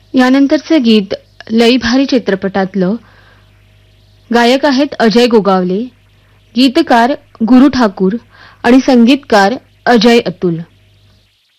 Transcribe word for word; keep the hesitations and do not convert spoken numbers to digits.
यानंतरचे गीत लई भारी चित्रपटातलं. गायक आहेत अजय गोगावले, गीतकार गुरु ठाकूर आणि संगीतकार अजय अतुल.